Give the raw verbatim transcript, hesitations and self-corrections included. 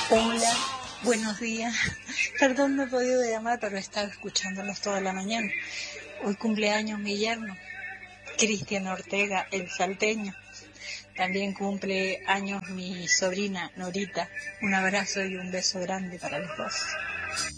Hola, buenos días. Perdón, no he podido llamar, pero he estado escuchándolos toda la mañana. Hoy cumpleaños mi yerno, Cristian Ortega, el salteño. También cumple años mi sobrina Norita. Un abrazo y un beso grande para los dos.